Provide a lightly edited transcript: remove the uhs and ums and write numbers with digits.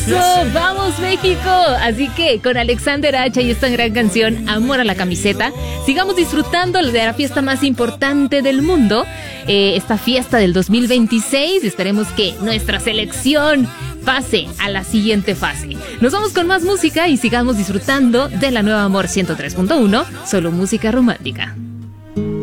¡Eso! ¡Vamos, México! Así que con Alexander Hacha y esta gran canción, Amor a la Camiseta, sigamos disfrutando de la fiesta más importante del mundo, esta fiesta del 2026. Esperemos que nuestra selección pase a la siguiente fase. Nos vamos con más música y sigamos disfrutando de la nueva Amor 103.1, solo música romántica.